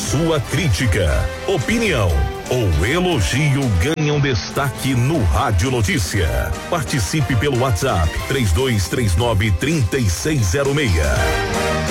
sua crítica, opinião ou elogio ganham destaque no Rádio Notícia. Participe pelo WhatsApp 3239-3606.